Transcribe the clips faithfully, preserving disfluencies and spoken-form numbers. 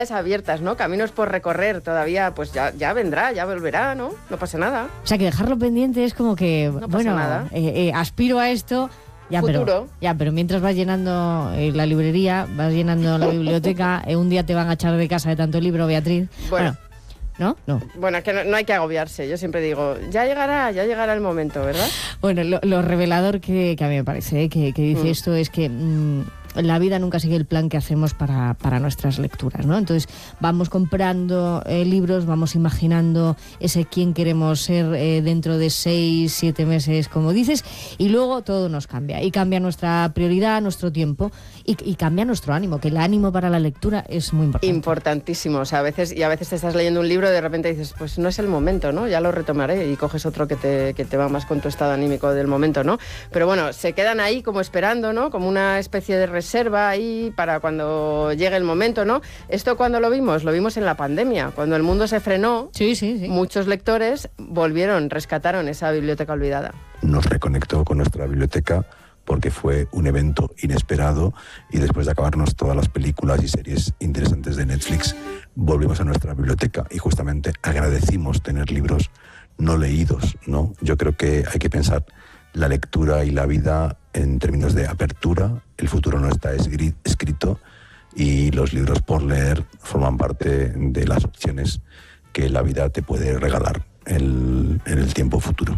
abiertas, ¿no? Caminos por recorrer todavía, pues ya, ya vendrá, ya volverá, ¿no? No pasa nada. O sea, que dejarlo pendiente es como que, no bueno, nada. Eh, eh, aspiro a esto, ya Futuro. pero, ya, pero mientras vas llenando eh, la librería, vas llenando la biblioteca, eh, un día te van a echar de casa de tanto libro, Beatriz. Bueno. bueno ¿No? No. Bueno, es que no, no hay que agobiarse. Yo siempre digo, ya llegará, ya llegará el momento, ¿verdad? Bueno, lo, lo revelador que, que a mí me parece, ¿eh? que, que dice mm. esto es que mmm, la vida nunca sigue el plan que hacemos para, para nuestras lecturas, ¿no? Entonces vamos comprando eh, libros, vamos imaginando ese quién queremos ser eh, dentro de seis, siete meses, como dices, y luego todo nos cambia. Y cambia nuestra prioridad, nuestro tiempo, y, y cambia nuestro ánimo, que el ánimo para la lectura es muy importante. Importantísimo. O sea, a veces, y a veces te estás leyendo un libro y de repente dices, pues no es el momento, ¿no? Ya lo retomaré, y coges otro que te, que te va más con tu estado anímico del momento, ¿no? Pero bueno, se quedan ahí como esperando, ¿no? Como una especie de reserva ahí para cuando llegue el momento, ¿no? Esto cuando lo vimos, lo vimos en la pandemia, cuando el mundo se frenó, sí, sí, sí. muchos lectores volvieron, rescataron esa biblioteca olvidada. Nos reconectó con nuestra biblioteca porque fue un evento inesperado, y después de acabarnos todas las películas y series interesantes de Netflix, volvimos a nuestra biblioteca y justamente agradecimos tener libros no leídos, ¿no? Yo creo que hay que pensar la lectura y la vida en términos de apertura. El futuro no está escrito y los libros por leer forman parte de las opciones que la vida te puede regalar en el, el tiempo futuro.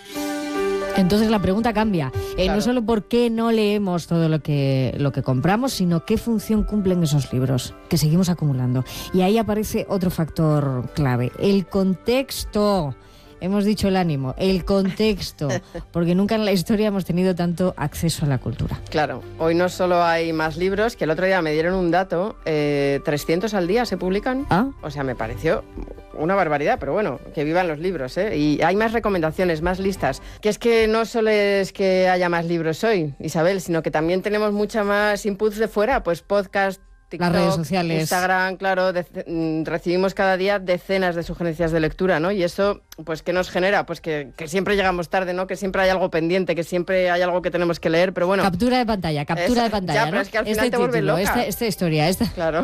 Entonces la pregunta cambia, eh, claro. no solo por qué no leemos todo lo que, lo que compramos, sino qué función cumplen esos libros que seguimos acumulando. Y ahí aparece otro factor clave, el contexto. Hemos dicho el ánimo, el contexto, porque nunca en la historia hemos tenido tanto acceso a la cultura. Claro, hoy no solo hay más libros, que el otro día me dieron un dato, eh, trescientos al día se publican. ¿Ah? O sea, me pareció una barbaridad, pero bueno, que vivan los libros, ¿eh? Y hay más recomendaciones, más listas. Que es que no solo es que haya más libros hoy, Isabel, sino que también tenemos mucha más inputs de fuera, pues podcast, TikTok, las redes sociales, Instagram, claro, de, recibimos cada día decenas de sugerencias de lectura, ¿no? Y eso, pues, ¿qué nos genera? Pues que, que siempre llegamos tarde, ¿no? Que siempre hay algo pendiente, que siempre hay algo que tenemos que leer, pero bueno... Captura de pantalla, captura esa, de pantalla, ya, ¿no? pero es que al final este te vuelve loca. Esta, esta historia, esta... Claro.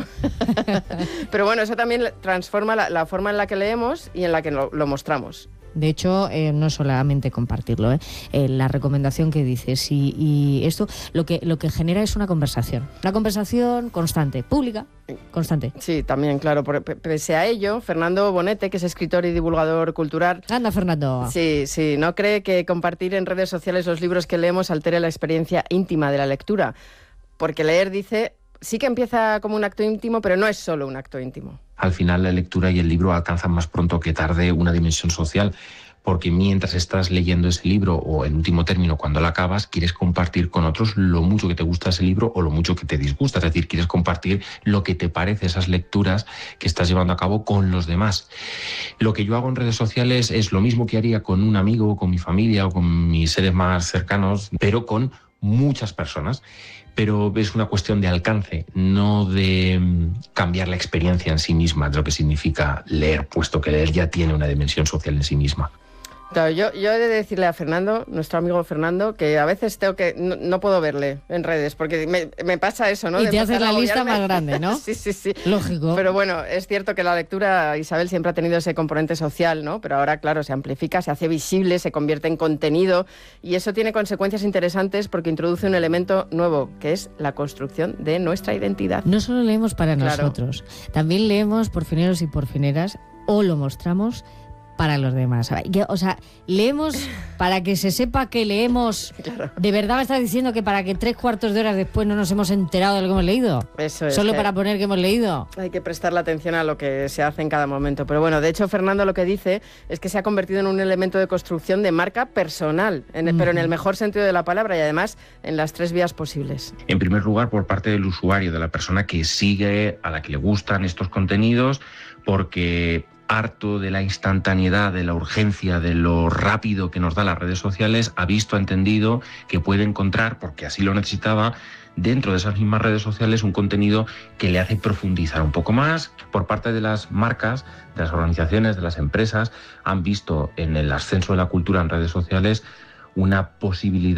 Pero bueno, eso también transforma la, la forma en la que leemos y en la que lo, lo mostramos. De hecho, eh, no solamente compartirlo, ¿eh? Eh, la recomendación que dices y, y esto lo que, lo que genera es una conversación, una conversación constante, pública, constante. Sí, también, claro. Por, pese a ello, Fernando Bonete, que es escritor y divulgador cultural... Anda, Fernando. Sí, sí, no cree que compartir en redes sociales los libros que leemos altere la experiencia íntima de la lectura, porque leer, dice, sí que empieza como un acto íntimo, pero no es solo un acto íntimo. Al final la lectura y el libro alcanzan más pronto que tarde una dimensión social, porque mientras estás leyendo ese libro, o en último término cuando lo acabas, quieres compartir con otros lo mucho que te gusta ese libro o lo mucho que te disgusta, es decir, quieres compartir lo que te parece esas lecturas que estás llevando a cabo con los demás. Lo que yo hago en redes sociales es lo mismo que haría con un amigo, con mi familia o con mis seres más cercanos, pero con muchas personas. Pero es una cuestión de alcance, no de cambiar la experiencia en sí misma, de lo que significa leer, puesto que leer ya tiene una dimensión social en sí misma. Claro, yo, yo he de decirle a Fernando, nuestro amigo Fernando, que a veces tengo que no, no puedo verle en redes, porque me, me pasa eso, ¿no? Y de te haces la lista más grande, ¿no? Sí, sí, sí. Lógico. Pero bueno, es cierto que la lectura, Isabel, siempre ha tenido ese componente social, ¿no? Pero ahora, claro, se amplifica, se hace visible, se convierte en contenido, y eso tiene consecuencias interesantes porque introduce un elemento nuevo, que es la construcción de nuestra identidad. No solo leemos para Claro. nosotros, también leemos por fineros y por fineras, o lo mostramos para los demás. O sea, leemos para que se sepa que leemos. Claro. ¿De verdad me estás diciendo que para que tres cuartos de horas después no nos hemos enterado de lo que hemos leído? Eso es. Solo que para poner que hemos leído. hay que prestarle atención a lo que se hace en cada momento. Pero bueno, de hecho, Fernando lo que dice es que se ha convertido en un elemento de construcción de marca personal, en el, Mm. pero en el mejor sentido de la palabra, y además en las tres vías posibles. En primer lugar, por parte del usuario, de la persona que sigue, a la que le gustan estos contenidos, porque harto de la instantaneidad, de la urgencia, de lo rápido que nos da las redes sociales, ha visto, ha entendido que puede encontrar, porque así lo necesitaba, dentro de esas mismas redes sociales un contenido que le hace profundizar un poco más. Por parte de las marcas, de las organizaciones, de las empresas, han visto en el ascenso de la cultura en redes sociales una posibilidad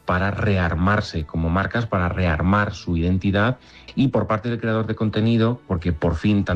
para rearmarse como marcas, para rearmar su identidad, y por parte del creador de contenido, porque por fin